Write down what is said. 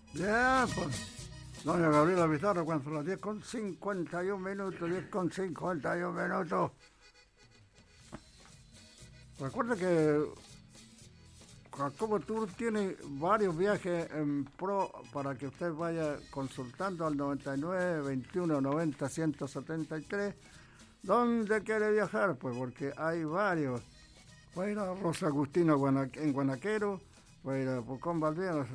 Bien, pues. Doña Gabriela Pizarro, cuando son las 10:51 minutos, 10:51 minutos. Recuerda que Jacobo Tour tiene varios viajes en pro para que usted vaya consultando al 99 21 90 173. ¿Dónde quiere viajar? Pues porque hay varios. Va a ir a Rosa Agustina en Guanaquero, va a ir a Pucón Valdiviana,